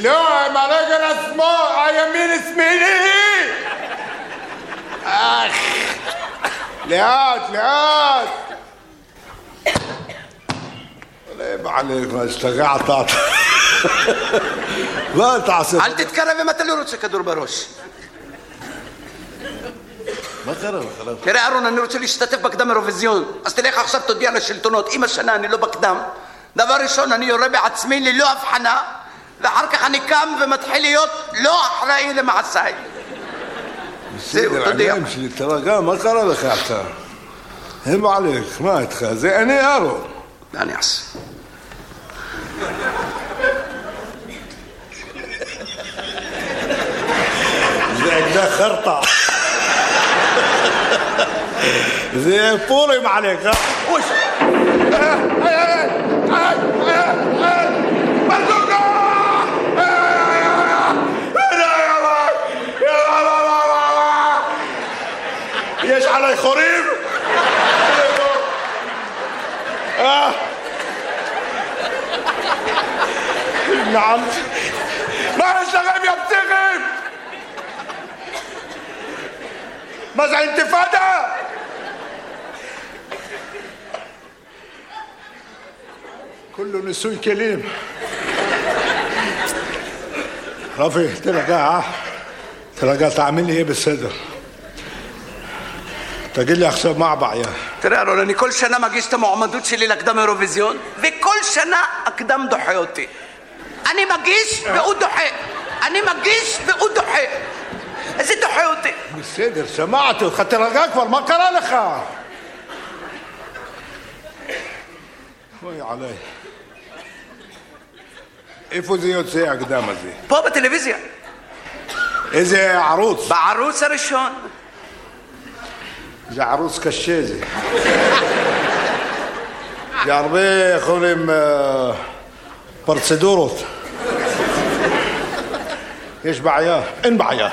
לא, עם הרגל השמאל, הימין שמאלי! לאט, לאט! מה עליך, מה השתגעת? מה אתה עושה? אל תתקרב אם אתה לא רוצה כדור בראש. מה קרה? תראה אהרון, אני רוצה להשתתף בקדם אירוויזיון, אז תלך עכשיו תודיע לשלטונות, אם השנה אני לא בקדם, דבר ראשון אני יורה בעצמי ללא הבחנה, ואחר כך אני קם ומתחיל להיות לא אחראי למעשיי. זהו, תודיע. שלי, תרגע, מה קרה לך אתה? הם עליך, מה איתך? זה אני אהרון. מה אני אעשה? זה אקדח חרטה. זה פורים עליך. אוש! בזוקה! יש עלי חורים? נעם. מה יש לכם יא פסיכים? מה זה אינתיפאדה? كله نسوي كلام. رافي ترجع تعمل لي ايه بالصدر؟ تجي لي حساب مع بعض. תראה אהרון, אני כל שנה מגיש את המועמדות שלי לקדם אירוויזיון, וכל שנה הקדם דוחה אותי. אני מגיש והוא דוחה. אני מגיש והוא דוחה. איזה דוחה אותי? בסדר, שמעתי אותך, תרגע כבר, מה קרה לך? אוי עליי. איפה זה יוצא הקדם הזה? פה בטלוויזיה. איזה ערוץ? בערוץ הראשון. זה ערוץ קשה זה. זה הרבה יכולים פרצדורות. יש בעיה? אין בעיה.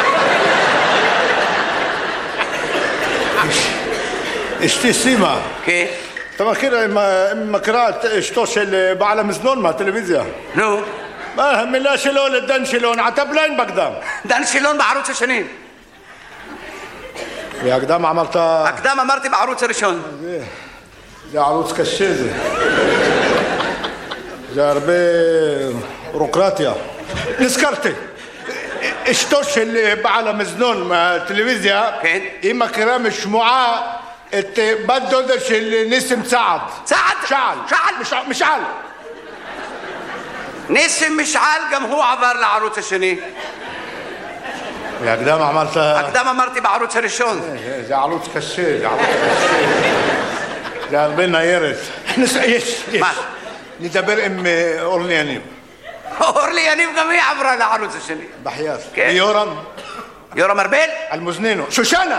אשתי סימה. כן. אתה מכירה את אשתו של בעל המזנון מהטלוויזיה? נו. מה המילה שלו לדן שילון? אתה בליין בקדם. דן שילון בערוץ השני. והקדם אמרת... הקדם אמרתי בערוץ הראשון. זה ערוץ קשה זה. זה הרבה בירוקרטיה. נזכרתי. אשתו של בעל המזנון מהטלוויזיה, כן. היא מכירה משמועה את בת דודה של ניסים צעד. צעד? שעל. משעל. ניסים משעל גם הוא עבר לערוץ השני. והקדם אמרת... הקדם אמרתי בערוץ הראשון. זה ערוץ קשה, זה ערוץ קשה. זה הרבה ניירת. יש. מה? נדבר עם אורלי יניב. אורלי יניב גם היא עברה לערוץ השני. בחייאת. כן. ויורם? יורם ארבל? אלמוזנינו. שושנה.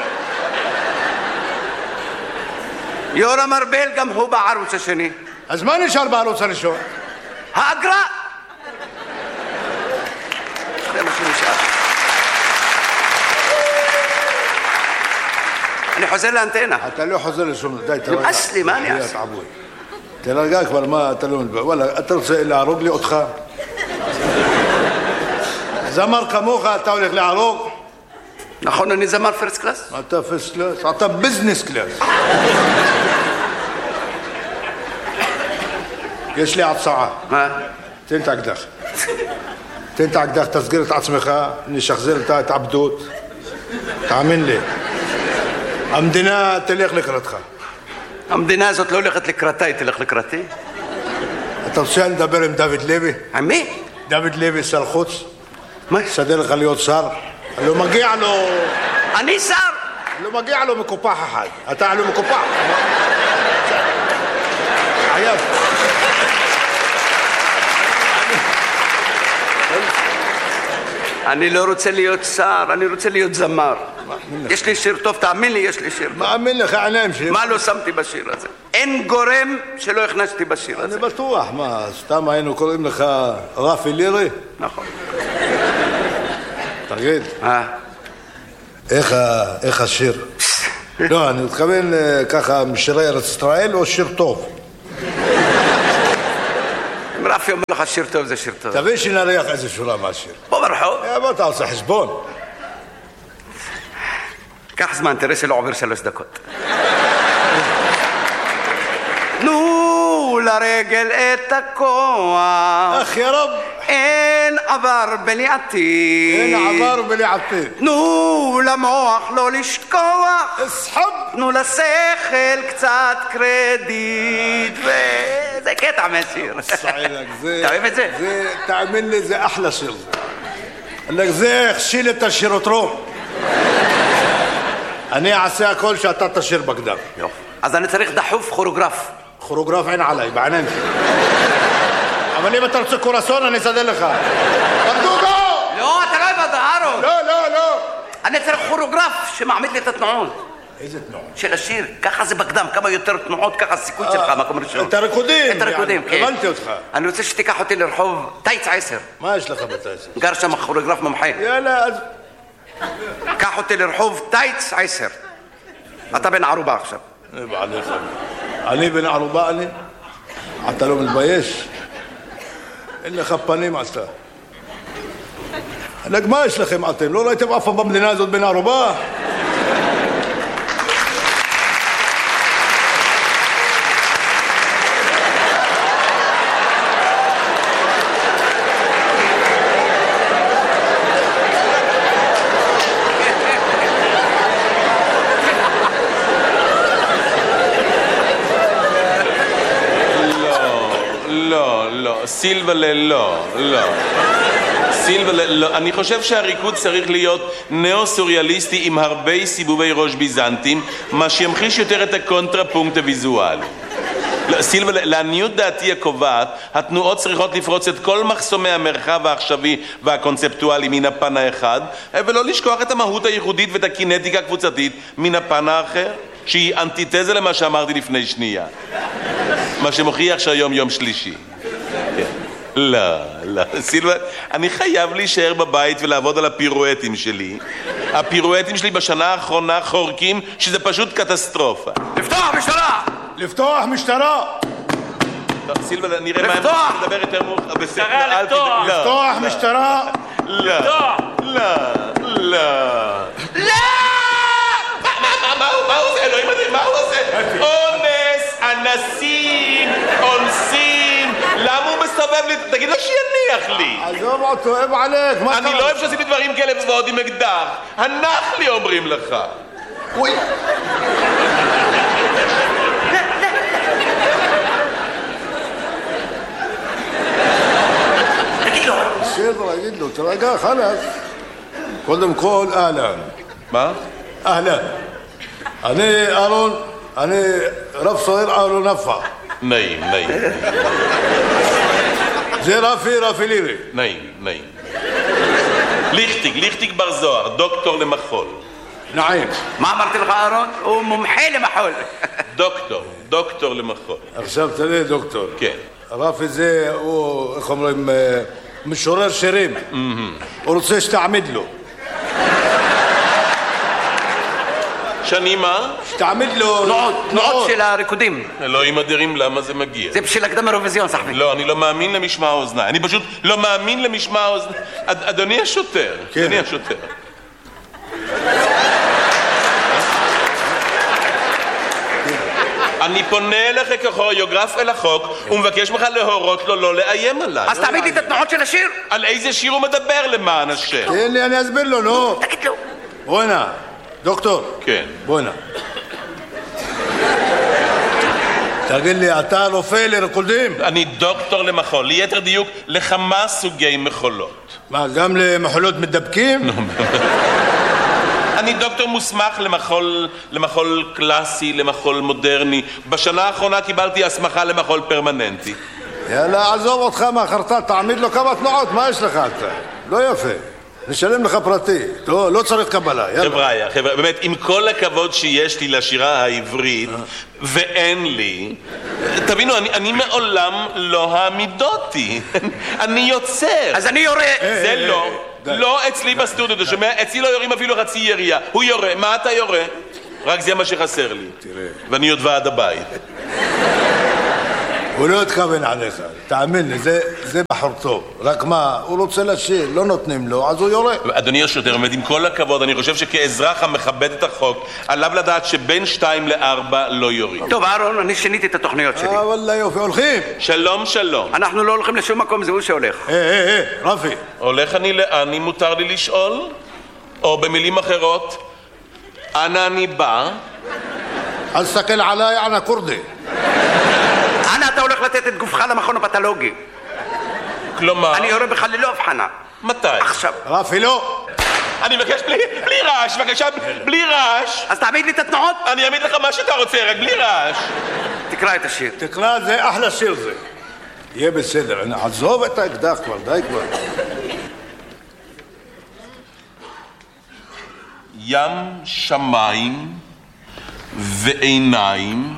יורם ארבל גם הוא בערוץ השני. אז מה נשאר בערוץ הראשון? האגרה. זה מה שנשאר. אני חוזר לאנטנה. אתה לא חוזר לשום, די, תרגע. נמאס לי, מה אני אעשה? תרגע כבר, מה, אתה לא מדבר. וואלה, אתה רוצה להרוג לי אותך? זמר כמוך, אתה הולך להרוג? נכון, אני זמר פרסט קלאס? אתה פרסט קלאס? אתה ביזנס קלאס. יש לי הצעה. מה? תן את האקדח. תן את האקדח, תסגיר את עצמך, נשחזר את ההתאבדות. תאמין לי. המדינה תלך לקראתך. המדינה הזאת לא הולכת לקראתה, היא תלך לקראתי. אתה רוצה לדבר עם דוד לוי? עם מי? דוד לוי, שר חוץ. מה? סדר לך להיות שר. לא מגיע לו... אני שר? לא מגיע לו מקופח אחד. אתה לא מקופח. עייב. אני לא רוצה להיות שר, אני רוצה להיות זמר. יש לי שיר טוב, תאמין לי, יש לי שיר טוב. מאמין לך, עיניים שלי. מה לא שמתי בשיר הזה? אין גורם שלא הכנסתי בשיר הזה. אני בטוח, מה, סתם היינו קוראים לך רפי לירי? נכון. תגיד, איך השיר? לא, אני מתכוון ככה משירי ארץ ישראל או שיר טוב? עם רפי ערפי אומר לך שיר טוב זה שיר טוב. תביא שנריח איזה שורה מהשיר. בוא ברחוב. בוא אתה עושה חשבון. קח זמן, תראה שלא עובר 3 דקות. תנו לרגל את הכוח. אח יא רב. אין עבר בלי עתיד. אין עבר בלי עתיד. תנו למוח לא לשכוח. אסחב. תנו לשכל קצת קרדיט. וזה קטע מהשיר. סעידק, זה... אתה אוהב את זה? זה, תאמין לי, זה אחלה שיר. ענק זה הכשיל את השירותרום. אני אעשה הכל שאתה תשיר בקדם. יופי. אז אני צריך דחוף כוריאוגרף. כוריאוגרף אין עליי, בעיניים שלי. אבל אם אתה רוצה קורסון, אני אסדר לך. ברדוגו! לא, אתה לא הבנת, אהרון. לא. אני צריך כוריאוגרף שמעמיד לי את התנועות. איזה תנועות? של השיר. ככה זה בקדם. כמה יותר תנועות, ככה הסיכוי שלך, מקום ראשון. את הריקודים. את הריקודים, כן. הבנתי אותך. אני רוצה שתיקח אותי לרחוב טייץ 10. מה יש לך בטייץ? גר שם כוריאוגרף מומחה. יאללה, אז... קח אותי לרחוב טייץ 10. אתה בן ערובה עכשיו. אני בן ערובה, אני? אתה לא מתבייש? אין לך פנים אתה. מה יש לכם אתם? לא ראיתם אף פעם במדינה הזאת בן ערובה? סילבלה, לא. סילבלה, לא. אני חושב שהריקוד צריך להיות נאו-סוריאליסטי עם הרבה סיבובי ראש ביזנטים, מה שימחיש יותר את הקונטרפונקט הוויזואלי. סילבלה, לעניות דעתי הקובעת, התנועות צריכות לפרוץ את כל מחסומי המרחב העכשווי והקונספטואלי מן הפן האחד, ולא לשכוח את המהות הייחודית ואת הקינטיקה הקבוצתית מן הפן האחר, שהיא אנטיתזה למה שאמרתי לפני שנייה. מה שמוכיח שהיום יום שלישי. לא, סילבה, אני חייב להישאר בבית ולעבוד על הפירואטים שלי. הפירואטים שלי בשנה האחרונה חורקים שזה פשוט קטסטרופה. לפתוח משטרה! לפתוח משטרה! סילבה, נראה מה הם מדבר יותר מאוחר. משטרה, לפתוח! לפתוח משטרה! לא. מה הוא עושה? אלוהים אדירים, מה הוא עושה? אונס, אנסים, אונסים. למה הוא מסתובב לי? תגיד לו שיניח לי. עזוב אותו, אוהב עליך. אני לא אוהב שעשיתי דברים כאלה ועוד עם אקדח. הנח לי אומרים לך. אוי. בסדר, אגיד לו, תרגע, חלאס. קודם כל, אהלן. מה? אהלן. אני אהרון, אני רב סוהר אהרון נפח. נעים. זה רפי לירי. נעים. ליכטיג בר זוהר, דוקטור למחול. נעים. מה אמרתי לך, אהרון? הוא מומחה למחול. דוקטור למחול. עכשיו תראה, דוקטור. כן. רפי זה, הוא, איך אומרים, משורר שירים. הוא רוצה שתעמיד לו. שאני מה? שתעמיד לו... תנועות של הריקודים. אלוהים אדירים, למה זה מגיע? זה בשביל הקדם אירוויזיון, סחבי. לא, אני לא מאמין למשמע האוזניים. אני פשוט לא מאמין למשמע האוזניים. אדוני השוטר. אני פונה אליך ככוריאוגרף אל החוק ומבקש ממך להורות לו לא לאיים עליי. אז תעמיד לי את התנועות של השיר. על איזה שיר הוא מדבר למען השם? תן לי, אני אסביר לו, נו. תגיד לו. בוא הנה, דוקטור. כן. בוא הנה. תגיד לי, אתה רופא לריקודים? אני דוקטור למחול, ליתר דיוק לכמה סוגי מחולות. מה, גם למחולות מדבקים? אני דוקטור מוסמך למחול קלאסי, למחול מודרני. בשנה האחרונה קיבלתי הסמכה למחול פרמננטי. יאללה, עזוב אותך מאחרתה, תעמיד לו כמה תנועות, מה יש לך אתה? לא יפה. נשלם לך פרטי, לא צריך קבלה, יאללה. חבר'ה, באמת, עם כל הכבוד שיש לי לשירה העברית, ואין לי, תבינו, אני מעולם לא העמידותי. אני יוצר. אז אני יורה. זה לא אצלי בסטודיו, אתה שומע? אצלי לא יורים אפילו חצי ירייה. הוא יורה, מה אתה יורה? רק זה מה שחסר לי. ואני עוד ועד הבית. הוא לא התכוון עליך, תאמין לי, זה בחור טוב. רק מה, הוא רוצה לשיר, לא נותנים לו, אז הוא יורה. אדוני השוטר, עם כל הכבוד, אני חושב שכאזרח המכבד את החוק, עליו לדעת שבין 2 ל-4 לא יורים. טוב, אהרון, אני שיניתי את התוכניות שלי. וואלה יופי, הולכים. שלום, שלום. אנחנו לא הולכים לשום מקום, זה הוא שהולך. רפי. הולך אני לאן, אם מותר לי לשאול? או במילים אחרות, אנה אני בא? אל תסתכל עליי, אנה כורדי. אנה אתה הולך לתת את גופך למכון הפתולוגי? כלומר... אני יורה בך ללא הבחנה. מתי? עכשיו. רפי, לא. אני מבקש בלי רעש, בבקשה, בלי רעש. אז תעמיד לי את התנועות. אני אעמיד לך מה שאתה רוצה, רק בלי רעש. תקרא את השיר. תקרא, זה אחלה שיר זה. יהיה בסדר, עזוב את האקדח כבר, די כבר. ים שמיים ועיניים,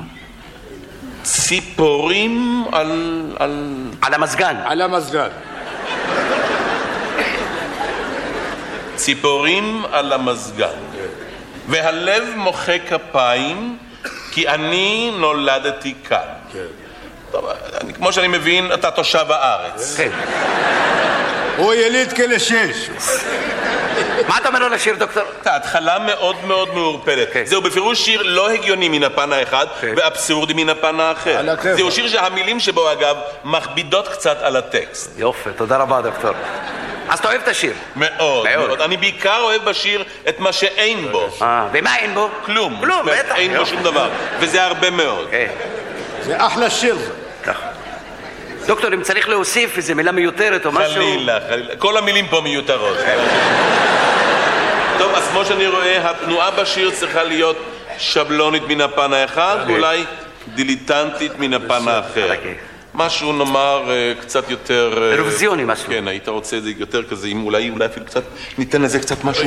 ציפורים על המזגן. על המזגן. ציפורים על המזגן. והלב מוחא כפיים, כי אני נולדתי כאן. טוב, כמו שאני מבין, אתה תושב הארץ. כן. הוא יליד כלא 6. מה אתה אומר על השיר, דוקטור? התחלה מאוד מאוד מעורפלת. זהו בפירוש שיר לא הגיוני מן הפן האחד ואבסורדי מן הפן האחר. זהו שיר שהמילים שבו אגב מכבידות קצת על הטקסט. יופי, תודה רבה דוקטור. אז אתה אוהב את השיר? מאוד, מאוד. אני בעיקר אוהב בשיר את מה שאין בו. ומה אין בו? כלום. כלום, בטח. אין בו שום דבר, וזה הרבה מאוד. זה אחלה שיר זה. ככה. דוקטור, אם צריך להוסיף איזו מילה מיותרת או משהו... חלילה. כל המילים פה מיותרות. טוב, אז כמו שאני רואה, התנועה בשיר צריכה להיות שבלונית מן הפן האחד, ואולי דיליטנטית מן הפן האחר. משהו נאמר קצת יותר... אירוויזיוני משהו. כן, היית רוצה את זה יותר כזה, אם אולי אפילו קצת, ניתן לזה קצת משהו.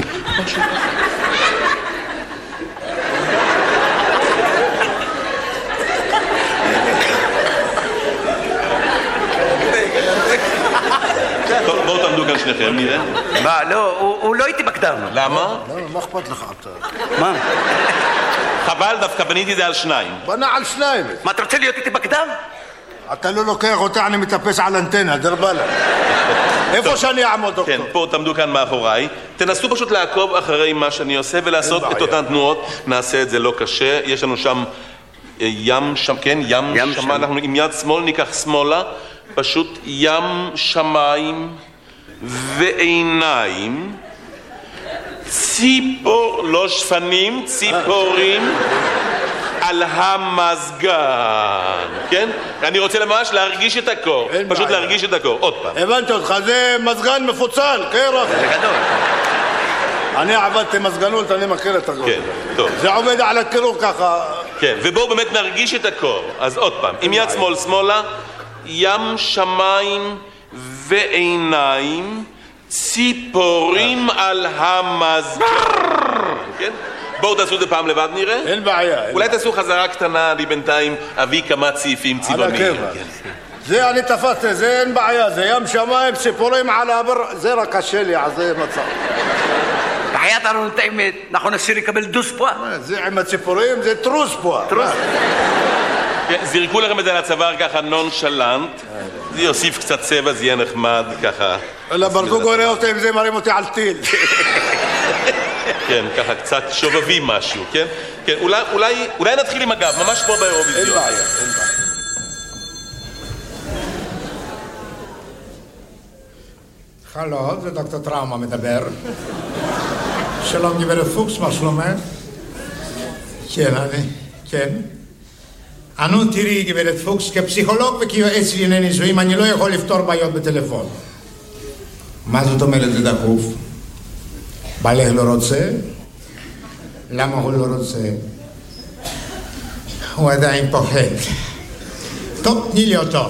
טוב, בואו תעמדו כאן שניכם, נראה. מה, לא, הוא לא איתי בקדם. למה? מה אכפת לך אתה? מה? חבל, דווקא בניתי את זה על 2. בנה על 2. מה, אתה רוצה להיות איתי בקדם? אתה לא לוקח אותי, אני מטפס על אנטנה, דרבלה. איפה שאני אעמוד, דוקטור? כן, פה תעמדו כאן מאחוריי. תנסו פשוט לעקוב אחרי מה שאני עושה ולעשות את אותן תנועות. נעשה את זה לא קשה. יש לנו שם ים שם, כן, ים שם. אנחנו עם יד שמאל ניקח שמאלה. פשוט ים שמיים ועיניים. לא שפנים, ציפורים על המזגן, כן? אני רוצה ממש להרגיש את הקור, פשוט להרגיש את הקור, עוד פעם. הבנתי אותך, זה מזגן מפוצל, כן רפי? זה גדול. אני עבדתי מזגנות, אני מכיר את הגודל. כן, טוב. זה עובד על הקירור ככה. כן, ובואו באמת נרגיש את הקור. אז עוד פעם, עם יד שמאל שמאלה, ים שמיים ועיניים, ציפורים על המזגן, כן? בואו תעשו את זה פעם לבד נראה. אין בעיה. אולי תעשו חזרה קטנה, לי בינתיים אביא כמה צעיפים צבעוניים. זה אני תפסתי, זה אין בעיה, זה ים שמיים, ציפורים על הבר, זה רק קשה לי, אז זה מצב. בחיית אנו את האמת, נכון השיר יקבל דוס פועה. זה עם הציפורים, זה טרוס פועה. זרקו לכם את זה על הצוואר ככה נונשלנט, זה יוסיף קצת צבע, זה יהיה נחמד ככה. אלא ברדוג רואה אותי אם זה מרים אותי על טיל. כן, ככה קצת שובבי משהו, כן? כן, אולי נתחיל עם הגב, ממש פה באירוויזיון. אין בעיה, אין בעיה. הלו, זה דוקטור טראומה מדבר. שלום גברת פוקס, מה שלומך? כן. אנו תראי גברת פוקס, כפסיכולוג וכיועץ לענייני נישואים, אני לא יכול לפתור בעיות בטלפון. מה זאת אומרת זה דחוף? בעלך לא רוצה? למה הוא לא רוצה? הוא עדיין פוחד. טוב, תני לי אותו.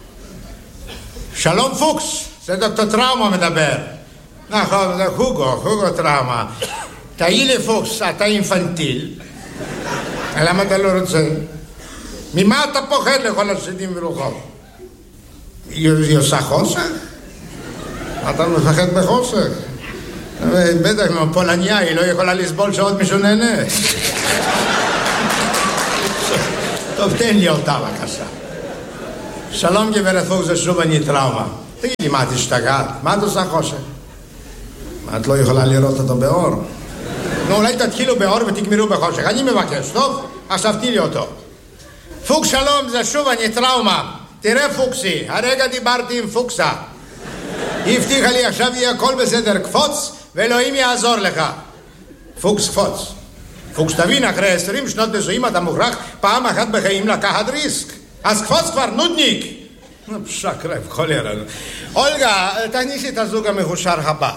שלום פוקס, זה דוקטור טראומה מדבר. נכון, זה הוגו טראומה. תהי לי פוקס, אתה אינפנטיל. למה אתה לא רוצה? ממה אתה פוחד לכל השדים ולוחות? היא עושה חוסך? אתה מפחד בחוסך? בטח לא, פולניה, היא לא יכולה לסבול שעוד מישהו נהנה. טוב, תן לי אותה בבקשה. שלום גברת פוקס, זה שוב אני טראומה. תגיד לי, מה את השתגעת? מה את עושה חושך? את לא יכולה לראות אותו באור. נו, אולי תתחילו באור ותגמרו בחושך. אני מבקש, טוב? עכשיו תני לי אותו. פוקס שלום, זה שוב אני טראומה. תראה פוקסי, הרגע דיברתי עם פוקסה. היא הבטיחה לי עכשיו יהיה הכל בסדר, קפוץ ואלוהים יעזור לך. פוקס קפוץ. פוקס תבין, אחרי 20 שנות נישואים אתה מוכרח פעם אחת בחיים לקחת ריסק. אז קפוץ כבר, נודניק. שקרב, חולר. אולגה, תכניסי את הזוג המחושר הבא.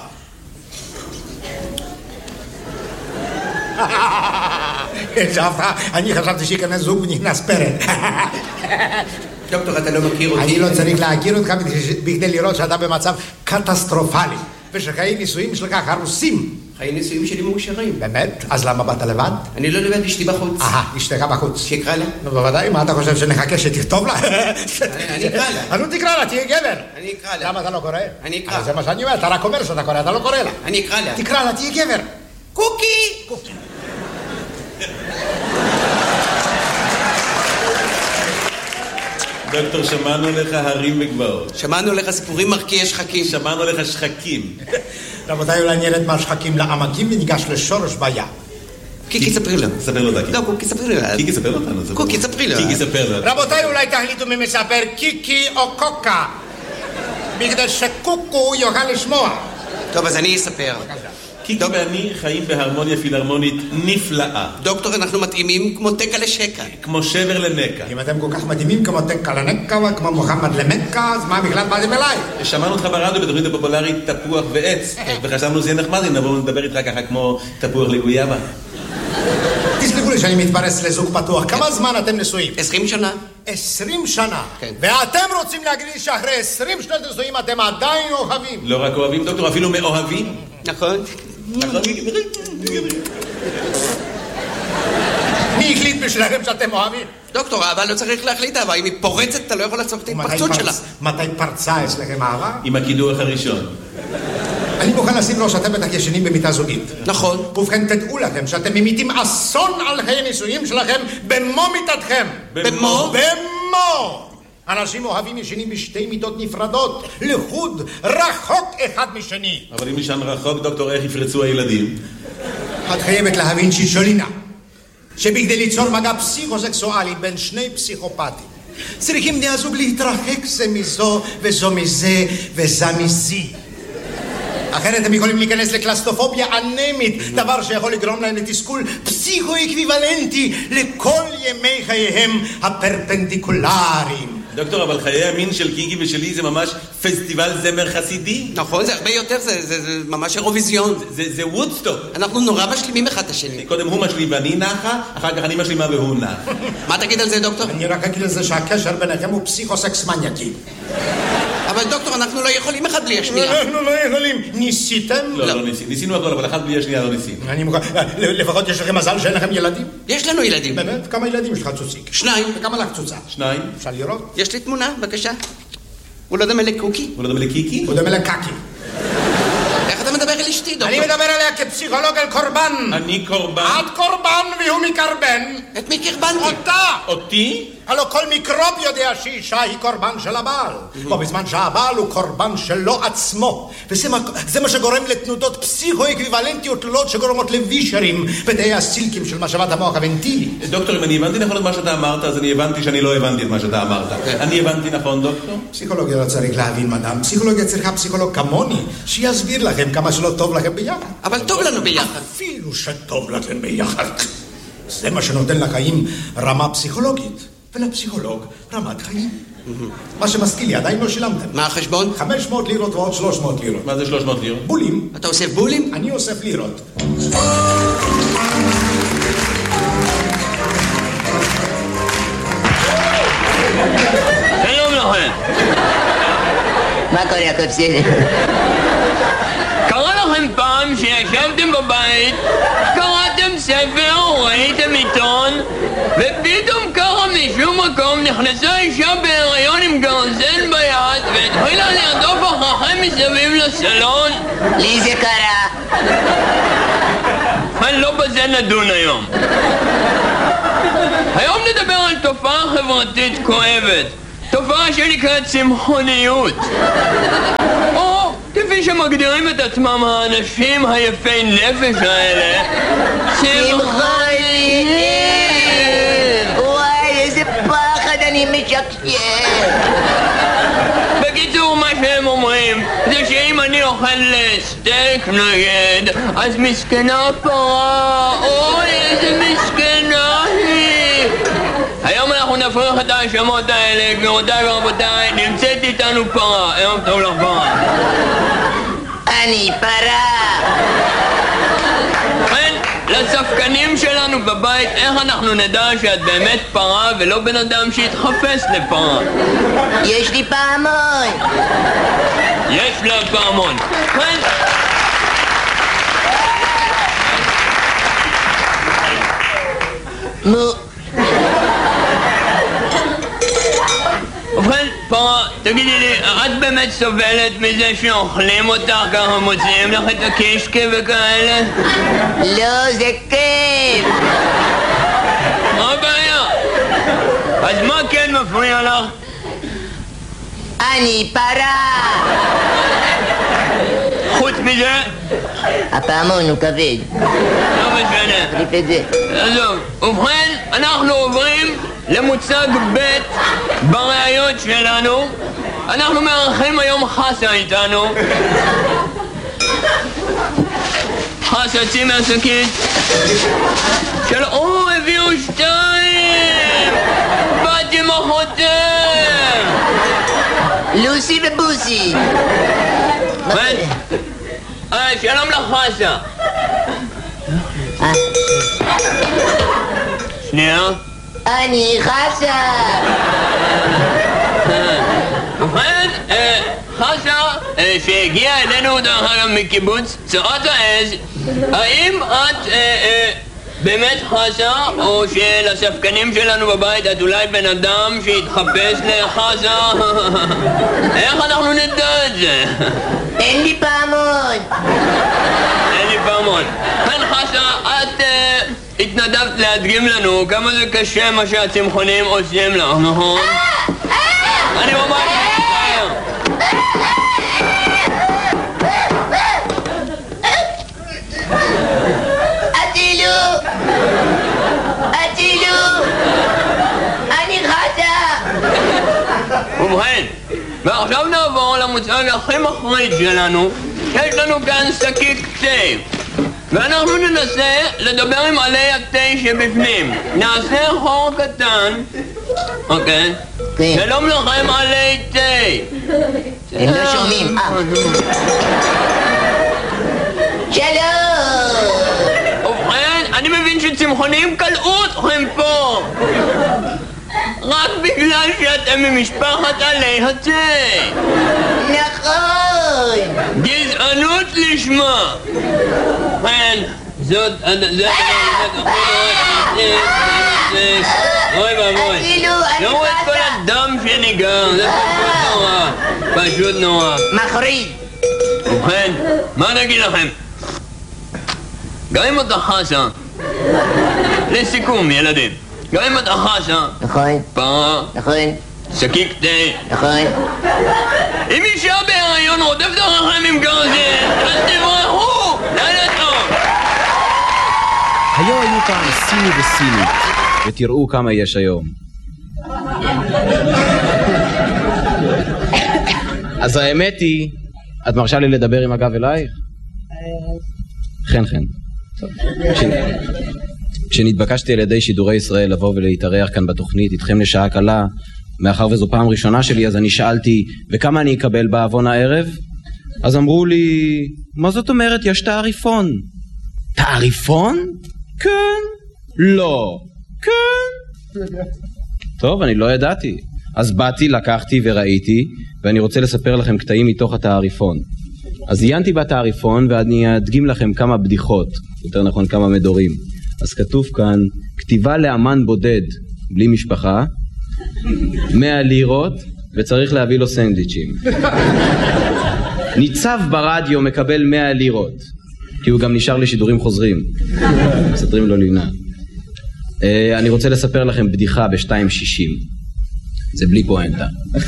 אני חשבתי שיכנס זוג ונכנס פרק. דוקטור, אתה לא מכיר אותי? אני לא צריך להכיר אותך בכדי לראות שאתה במצב קטסטרופלי ושחיי נישואים שלך הרוסים. חיי נישואים שלי מאושרים. באמת? אז למה באת לבד? אני לא לבד, אשתי בחוץ. אשתך בחוץ. שיקרא לה? נו בוודאי, מה אתה חושב שנחכה שתכתוב לה? אני אקרא לה. נו תקרא לה, תהיה גבר. אני אקרא לה. למה אתה לא קורא? אני אקרא. זה מה שאני אומר, אתה רק אומר שאתה קורא, אתה לא קורא לה. אני אקרא לה. תקרא לה, תהיה גבר. קוקי! דוקטור, שמענו לך הרים וגבעות. שמענו לך סיפורים מרקיעי שחקים. שמענו לך שחקים. רבותיי, אולי נרד מהשחקים לעמקים וניגש לשורש בעיה. קיקי, ספרי לו. ספר לו דקי. לא, קוקי, ספרי לו. קיקי, ספר אותנו. קוקי, ספרי לו. קיקי, ספר לו. רבותיי, אולי תחליטו מי מספר קיקי או קוקה, בכדי שקוקו יוכל לשמוע. טוב, אז אני אספר. קיקי ואני חיים בהרמוניה פילהרמונית נפלאה. דוקטור, אנחנו מתאימים כמו תקע לשקע. כמו שבר לנקע. אם אתם כל כך מדהימים כמו תקע לנקע וכמו מוחמד למקה, אז מה בכלל באתם אליי? שמענו אותך ברדיו בתוכנית הפופולרית תפוח ועץ, וחשבנו שזה יהיה נחמד אם נבוא ונדבר איתך ככה כמו תפוח לגויאבה. תסלחו לי שאני מתפרס לזוג פתוח. כמה זמן אתם נשואים? 20 שנה. 20 שנה. כן. ואתם רוצים להגיד לי שאחרי 20 שנות נישואים אתם עדיין אוהבים? לא רק אוהבים, דוקטור, אפילו מאוהבים. נכון. מי החליט בשבילכם שאתם אוהבים? דוקטור, אהבה לא צריך להחליט אהבה. אם היא פורצת, אתה לא יכול לעצור את ההתפרצות שלה. מתי פרצה אצלכם אהבה? עם הקידוח הראשון. אני מוכן לשים לו שאתם בטח ישנים במיטה זוגית. נכון. ובכן תדעו לכם שאתם ממיתים אסון על חיי נישואים שלכם במו מיטתכם. במו? במו! אנשים אוהבים ישנים בשתי מיטות נפרדות, לחוד, רחוק אחד משני. אבל אם ישן רחוק, דוקטור, איך יפרצו הילדים? את חייבת להבין שישולינה, שבכדי ליצור מגע פסיכוסקסואלי בין שני פסיכופטים, צריכים בני הזוג להתרחק זה מזו וזו מזה וזה מזי. אחרת הם יכולים להיכנס לקלסטופוביה אנמית, דבר שיכול לגרום להם לתסכול פסיכו-אקוויוולנטי לכל ימי חייהם הפרפנדיקולריים. דוקטור, אבל חיי המין של קיקי ושלי זה ממש פסטיבל זמר חסידי. נכון, זה הרבה יותר, זה ממש אירוויזיון. זה וודסטוק. אנחנו נורא משלימים אחד את השני. קודם הוא משלים ואני נחה, אחר כך אני משלימה והוא נח. מה תגיד על זה, דוקטור? אני רק אגיד לזה שהקשר ביניכם הוא פסיכוסקס מניאקי. אבל דוקטור, אנחנו לא יכולים אחד בלי השנייה. אנחנו לא יכולים. ניסיתם? לא ניסינו. ניסינו הכל, אבל אחד בלי השנייה לא ניסינו. אני מוכן, לפחות יש לכם מזל שאין לכם ילדים? יש לנו ילדים. באמת? כמה ילדים יש לך צוציק? 2. וכמה לך צוצה? 2. אפשר לראות? יש לי תמונה, בבקשה. הוא לא דומה לקוקי. הוא לא דומה לקיקי? הוא דומה לקקי. איך אתה מדבר על אשתי, דוקטור? אני מדבר עליה כפסיכולוג על קורבן. אני קורבן. את קורבן והוא מקרבן. את מי קרבנתי? אותה. אותי? הלוא כל מיקרוב יודע שאישה היא קורבן של הבעל. בזמן שהבעל הוא קורבן שלו עצמו. וזה מה שגורם לתנודות פסיכו-אקוויוולנטיות תלולות שגורמות לווישרים בתאי הסילקים של משאבת המוח הוונטילי. דוקטור, אם אני הבנתי נכון את מה שאתה אמרת, אז אני הבנתי שאני לא הבנתי את מה שאתה אמרת. אני הבנתי נכון, דוקטור? פסיכולוגיה לא צריך להבין, מדam. פסיכולוגיה צריכה פסיכולוג כמוני, שיסביר לכם כמה שלא טוב לכם ביחד. אבל טוב לנו ביחד. אפילו שטוב לכם ביחד. זה מה שנותן לחיים רמה פסיכולוגית, ולפסיכולוג רמת חיים. מה שמזכיר לי, עדיין לא שילמתם. מה החשבון? 500 לירות ועוד 300 לירות. מה זה 300 לירות? בולים. אתה אוסף בולים? אני אוסף לירות. שלום לכם. מה קורה, יעקב סייני? קרה לכם פעם שישבתם בבית, קראתם ספר, ראיתם עיתון, ופתאום ככה משום מקום נכנסה אישה בהיריון עם גרזן ביד והתחילה לרדוף אחריכם מסביב לסלון? לי זה קרה. לא בזה נדון היום. היום נדבר על תופעה חברתית כואבת. תופעה שנקראת צמחוניות. או כפי שמגדירים את עצמם האנשים היפי נפש האלה, צמחונים! וואי, איזה פחד, אני משקשק. בקיצור, מה שהם אומרים זה שאם אני אוכל סטייק נגד, אז מסכנה פרה, אוי איזה מסכנה היא. היום אנחנו נפריך את ההאשמות האלה, גבירותיי ורבותיי, נמצאת איתנו פרה. ערב טוב לך פרה. אני פרה. כן, לספקנים שלנו בבית, איך אנחנו נדע שאת באמת פרה ולא בן אדם שהתחפש לפרה? יש לי פעמון. יש לה פעמון. כן. מו. ובכן, פרה, תגידי לי, את באמת סובלת מזה שאוכלים אותך ככה, מוציאים לך את הקישקע וכאלה? לא, זה כיף. מה הבעיה? אז מה כן מפריע לך? אני פרה. חוץ מזה? הפעמון הוא כבד. לא משנה. תחליף את זה. עזוב. ובכן, אנחנו עוברים למוצג ב' בראיות שלנו. אנחנו מארחים היום חסה איתנו. חסה, צאי מהשקית. הביאו 2! בת עם אחותם! לוסי ובוסי. שלום לך חסה. שנייה. אני חסה. ובכן, חסה שהגיעה אלינו דרך אגב מקיבוץ צורת העז, האם את באמת חסה, או שלספקנים שלנו בבית את אולי בן אדם שהתחפש לחסה? איך אנחנו נדע את זה? אין לי פעמון. אין לי פעמון. כן חסה, את התנדבת להדגים לנו כמה זה קשה מה שהצמחונים עושים לך, נכון? אני ממש מצטער. אטילו, אני חסה. ובכן, ועכשיו נעבור למוצג הכי מחריד שלנו. יש לנו כאן שקית תה, ואנחנו ננסה לדבר עם עלי התה שבפנים. נעשה חור קטן. אוקיי? שלום לכם עלי תה. הם לא שומעים. שלום. ובכן, אני מבין שצמחונים קלעו אתכם פה רק בגלל שאתם ממשפחת עלי התה. נכון. גזענות לשמה. כן, זאת... אוי ואבוי. ראו את כל הדם שניגר, זה פשוט נורא. פשוט נורא. מחריד. ובכן, מה נגיד לכם? גם אם אתה חסה, לסיכום ילדים, גם אם אתה חסה, נכון. פרה, נכון. שקיק תה, נכון. אם אישה בהיריון רודפת אחריכם עם גרזן, אז תברחו! לילה טוב! היו פעם סיני וסינית, ותראו כמה יש היום. אז האמת היא, את מרשה לי לדבר עם הגב אלייך? חן. כשנתבקשתי על ידי שידורי ישראל לבוא ולהתארח כאן בתוכנית איתכם לשעה קלה, מאחר וזו פעם ראשונה שלי, אז אני שאלתי, וכמה אני אקבל בעוון הערב? אז אמרו לי, מה זאת אומרת, יש תעריפון. תעריפון? כן. לא. כן. טוב, אני לא ידעתי. אז באתי, לקחתי וראיתי, ואני רוצה לספר לכם קטעים מתוך התעריפון. אז עיינתי בתעריפון ואני אדגים לכם כמה בדיחות, יותר נכון כמה מדורים. אז כתוב כאן, כתיבה לאמן בודד בלי משפחה, 100 לירות וצריך להביא לו סנדוויצ'ים. ניצב ברדיו מקבל 100 לירות, כי הוא גם נשאר לשידורים חוזרים. מסתרים לו לינה. אני רוצה לספר לכם בדיחה ב-2.60. זה בלי פואנטה.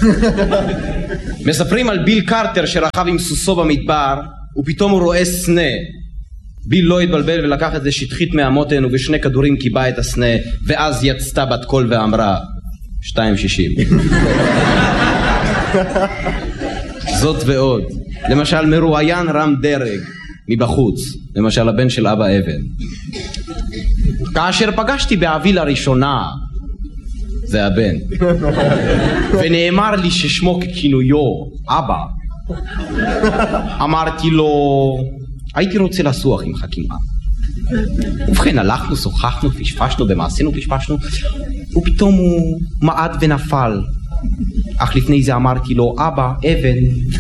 מספרים על ביל קרטר שרכב עם סוסו במדבר, ופתאום הוא רואה סנה. ביל לא התבלבל ולקח את זה שטחית מהמותן, ובשני כדורים קיבה את הסנה, ואז יצתה בת קול ואמרה 2.60. זאת ועוד. למשל מרואיין רם דרג מבחוץ, למשל הבן של אבא אבן. כאשר פגשתי באבי לראשונה, זה הבן, ונאמר לי ששמו ככינויו אבא, אמרתי לו, הייתי רוצה לסוח עם חכימה. ובכן הלכנו, שוחחנו, פשפשנו, במעשינו פשפשנו, ופתאום הוא מעד ונפל. אך לפני זה אמרתי לו, אבא, אבן.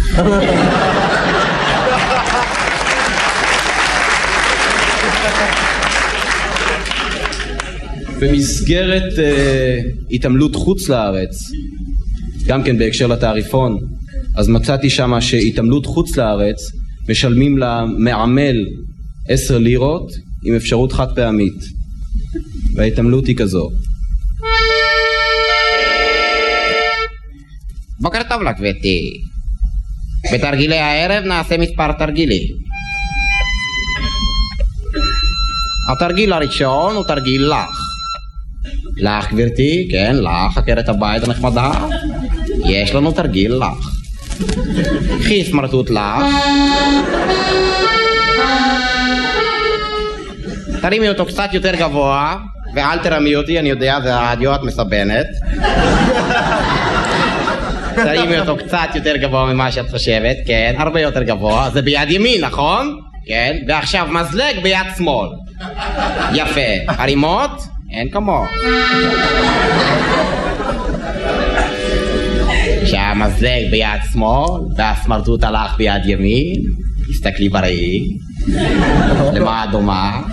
במסגרת התעמלות חוץ לארץ, גם כן בהקשר לתעריפון, אז מצאתי שמה שהתעמלות חוץ לארץ משלמים למעמל 10 לירות עם אפשרות חד פעמית, וההתעמלות היא כזו. בוקר טוב לך גברתי, בתרגילי הערב נעשה מספר תרגילים. התרגיל הראשון הוא תרגיל לך. לך גברתי, כן, לך, עקרת הבית הנחמדה, יש לנו תרגיל לך. קחי סמרטוט לך, תרימי אותו קצת יותר גבוה, ואל תרמי אותי, אני יודע, זה הרדיו, את מסבנת. תרימי אותו קצת יותר גבוה ממה שאת חושבת, כן, הרבה יותר גבוה, זה ביד ימין, נכון? כן, ועכשיו מזלג ביד שמאל. יפה, הרימות? אין כמו. כשהמזלג ביד שמאל והסמרטוט הלך ביד ימין, תסתכלי בראי. למה דומה?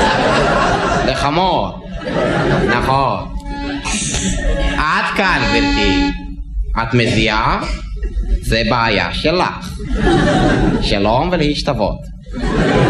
לחמור. נכון. עד כאן גברתי. את מזיעה? זה בעיה שלך. שלום ולהשתוות.